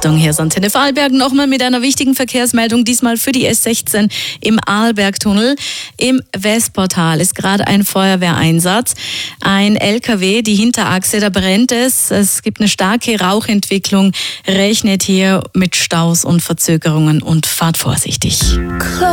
Achtung, hier ist Antenne Vorarlberg nochmal mit einer wichtigen Verkehrsmeldung, diesmal für die S16 im Arlbergtunnel. Im Westportal ist gerade ein Feuerwehreinsatz. Ein LKW, die Hinterachse, da brennt es. Es gibt eine starke Rauchentwicklung. Rechnet hier mit Staus und Verzögerungen und fahrt vorsichtig.